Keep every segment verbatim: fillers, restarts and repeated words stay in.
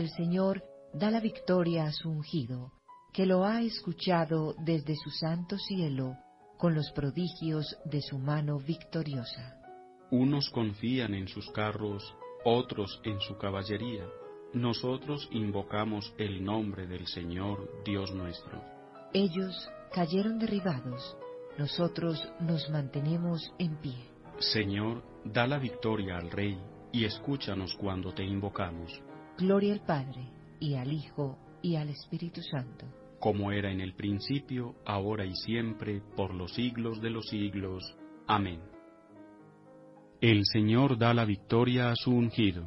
el Señor da la victoria a su ungido, que lo ha escuchado desde su santo cielo con los prodigios de su mano victoriosa. Unos confían en sus carros, otros en su caballería. Nosotros invocamos el nombre del Señor, Dios nuestro. Ellos cayeron derribados, nosotros nos mantenemos en pie. Señor, da la victoria al Rey, y escúchanos cuando te invocamos. Gloria al Padre, y al Hijo, y al Espíritu Santo. Como era en el principio, ahora y siempre, por los siglos de los siglos. Amén. El Señor da la victoria a su ungido.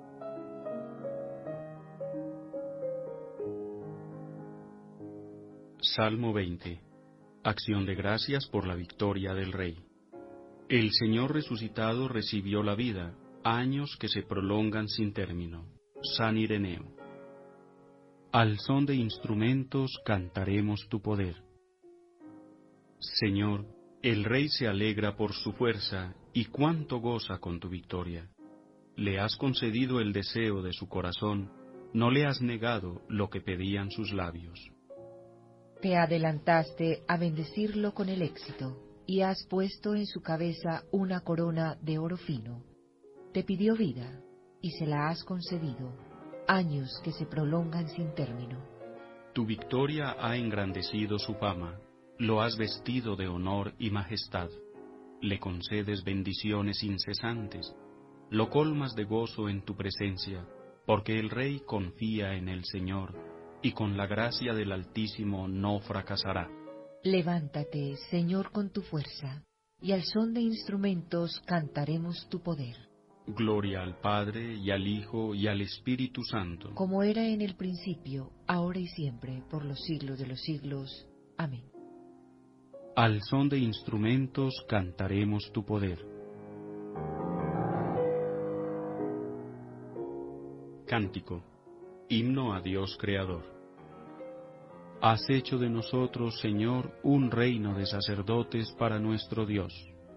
Salmo veinte. Acción de gracias por la victoria del Rey. El Señor resucitado recibió la vida, años que se prolongan sin término. San Ireneo. Al son de instrumentos cantaremos tu poder. Señor, el Rey se alegra por su fuerza, y cuánto goza con tu victoria. Le has concedido el deseo de su corazón, no le has negado lo que pedían sus labios. Te adelantaste a bendecirlo con el éxito, y has puesto en su cabeza una corona de oro fino. Te pidió vida, y se la has concedido, años que se prolongan sin término. Tu victoria ha engrandecido su fama, lo has vestido de honor y majestad. Le concedes bendiciones incesantes, lo colmas de gozo en tu presencia, porque el Rey confía en el Señor, y con la gracia del Altísimo no fracasará. Levántate, Señor, con tu fuerza, y al son de instrumentos cantaremos tu poder. Gloria al Padre, y al Hijo, y al Espíritu Santo. Como era en el principio, ahora y siempre, por los siglos de los siglos. Amén. Al son de instrumentos cantaremos tu poder. Cántico. Himno a Dios Creador. Has hecho de nosotros, Señor, un reino de sacerdotes para nuestro Dios.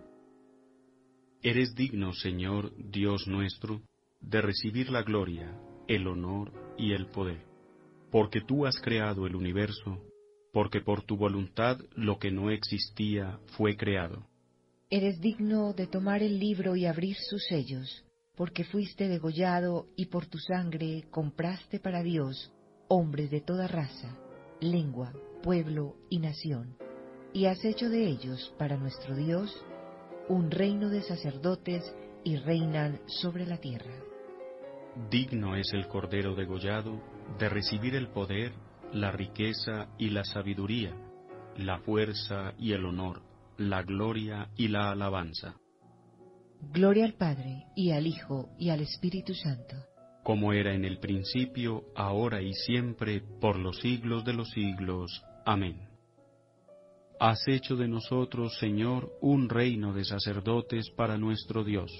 Eres digno, Señor, Dios nuestro, de recibir la gloria, el honor y el poder, porque tú has creado el universo, porque por tu voluntad lo que no existía fue creado. Eres digno de tomar el libro y abrir sus sellos, porque fuiste degollado y por tu sangre compraste para Dios hombres de toda raza, lengua, pueblo y nación, y has hecho de ellos, para nuestro Dios, un reino de sacerdotes y reinan sobre la tierra. Digno es el Cordero degollado de recibir el poder, la riqueza y la sabiduría, la fuerza y el honor, la gloria y la alabanza. Gloria al Padre, y al Hijo, y al Espíritu Santo. Como era en el principio, ahora y siempre, por los siglos de los siglos. Amén. Has hecho de nosotros, Señor, un reino de sacerdotes para nuestro Dios.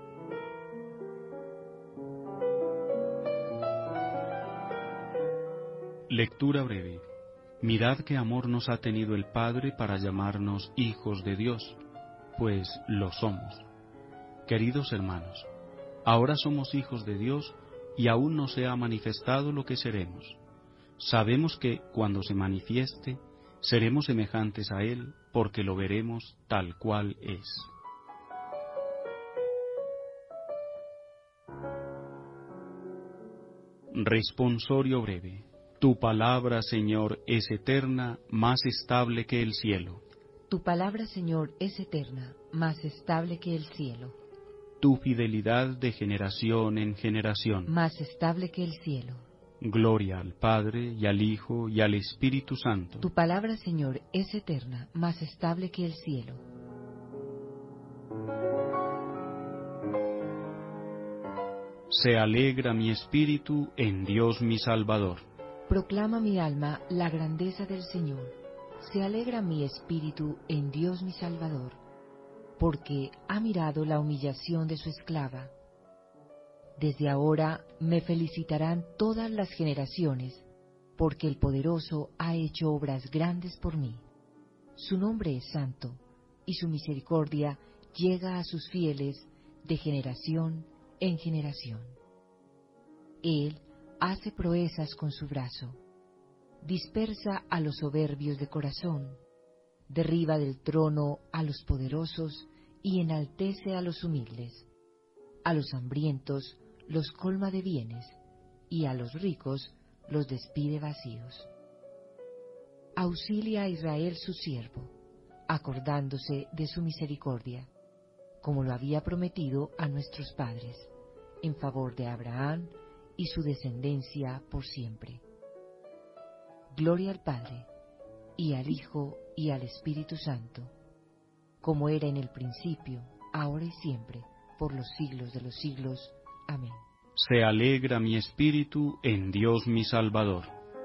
Lectura breve. Mirad qué amor nos ha tenido el Padre para llamarnos hijos de Dios, pues lo somos. Queridos hermanos, ahora somos hijos de Dios y aún no se ha manifestado lo que seremos. Sabemos que, cuando se manifieste, seremos semejantes a Él, porque lo veremos tal cual es. Responsorio breve. Tu palabra, Señor, es eterna, más estable que el cielo. Tu palabra, Señor, es eterna, más estable que el cielo. Tu fidelidad de generación en generación, más estable que el cielo. Gloria al Padre, y al Hijo, y al Espíritu Santo. Tu palabra, Señor, es eterna, más estable que el cielo. Se alegra mi espíritu en Dios mi Salvador. Proclama mi alma la grandeza del Señor. Se alegra mi espíritu en Dios mi Salvador, porque ha mirado la humillación de su esclava. Desde ahora me felicitarán todas las generaciones, porque el Poderoso ha hecho obras grandes por mí. Su nombre es santo, y su misericordia llega a sus fieles de generación en generación. Él hace proezas con su brazo, dispersa a los soberbios de corazón, derriba del trono a los poderosos y enaltece a los humildes. A los hambrientos los colma de bienes, y a los ricos los despide vacíos. Auxilia a Israel su siervo, acordándose de su misericordia, como lo había prometido a nuestros padres, en favor de Abraham y su descendencia por siempre. Gloria al Padre, y al Hijo, y al Espíritu Santo, como era en el principio, ahora y siempre, por los siglos de los siglos. Amén. Se alegra mi espíritu en Dios mi Salvador.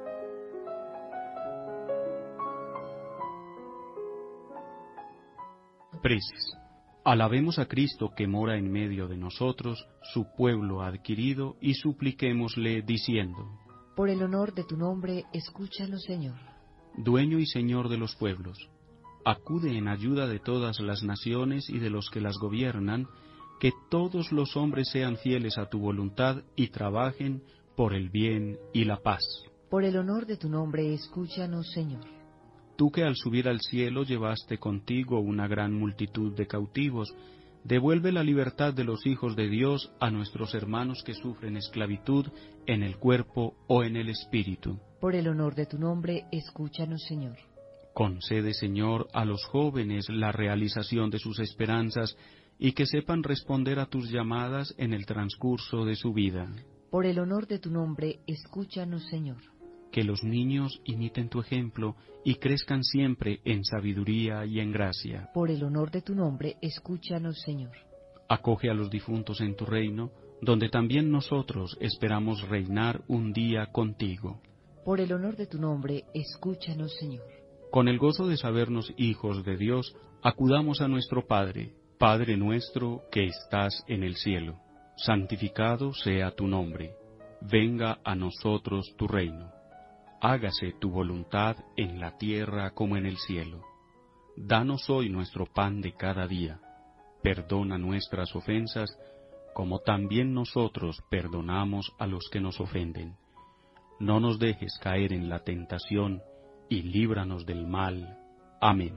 Preces. Alabemos a Cristo que mora en medio de nosotros, su pueblo adquirido, y supliquémosle diciendo: Por el honor de tu nombre, escúchanos, Señor. Dueño y Señor de los pueblos, acude en ayuda de todas las naciones y de los que las gobiernan, que todos los hombres sean fieles a tu voluntad y trabajen por el bien y la paz. Por el honor de tu nombre, escúchanos, Señor. Tú que al subir al cielo llevaste contigo una gran multitud de cautivos, devuelve la libertad de los hijos de Dios a nuestros hermanos que sufren esclavitud en el cuerpo o en el espíritu. Por el honor de tu nombre, escúchanos, Señor. Concede, Señor, a los jóvenes la realización de sus esperanzas y que sepan responder a tus llamadas en el transcurso de su vida. Por el honor de tu nombre, escúchanos, Señor. Que los niños imiten tu ejemplo y crezcan siempre en sabiduría y en gracia. Por el honor de tu nombre, escúchanos, Señor. Acoge a los difuntos en tu reino, donde también nosotros esperamos reinar un día contigo. Por el honor de tu nombre, escúchanos, Señor. Con el gozo de sabernos hijos de Dios, acudamos a nuestro Padre. Padre nuestro que estás en el cielo, santificado sea tu nombre. Venga a nosotros tu reino. Hágase tu voluntad en la tierra como en el cielo. Danos hoy nuestro pan de cada día. Perdona nuestras ofensas, como también nosotros perdonamos a los que nos ofenden. No nos dejes caer en la tentación, y líbranos del mal. Amén.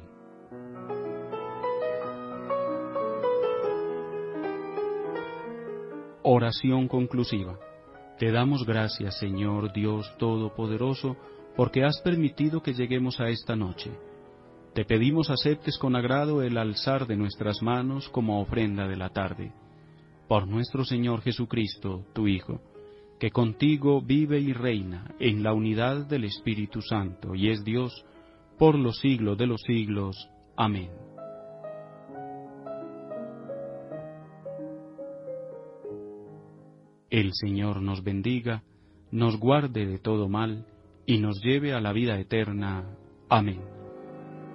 Oración conclusiva. Te damos gracias, Señor Dios Todopoderoso, porque has permitido que lleguemos a esta noche. Te pedimos aceptes con agrado el alzar de nuestras manos como ofrenda de la tarde. Por nuestro Señor Jesucristo, tu Hijo, que contigo vive y reina en la unidad del Espíritu Santo, y es Dios por los siglos de los siglos. Amén. El Señor nos bendiga, nos guarde de todo mal, y nos lleve a la vida eterna. Amén.